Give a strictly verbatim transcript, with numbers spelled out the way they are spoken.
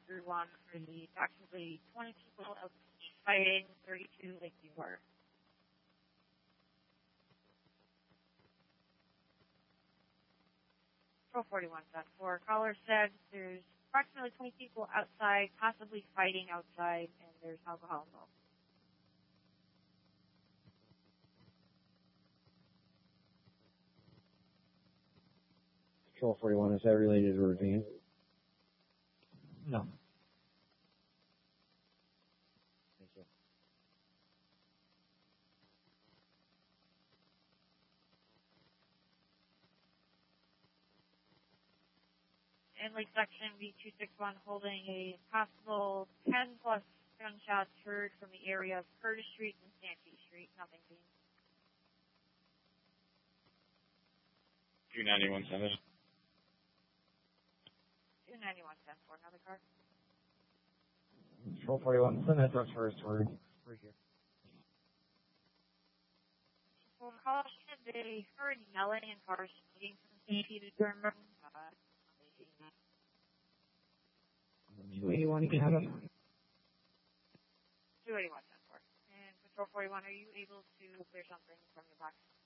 through one for the approximately twenty people out fighting thirty-two Lakeview Park. Patrol forty-one dot four. Caller said there's approximately twenty people outside, possibly fighting outside, and there's alcohol involved. Patrol forty-one, is that related to Ravine? No. Thank you. In Lake Section B two sixty-one holding a possible ten plus gunshots heard from the area of Curtis Street and Santee Street. Nothing seen. two ninety-one seven. two ninety-one ten for another car. Patrol forty-one, send that truck first. We're, we're here. Well, call said they heard yelling and cars speeding from Santee to Durham. Uh, two eighty-one, you can have it. two eighty-one ten four. And Patrol forty-one, are you able to clear something from your box?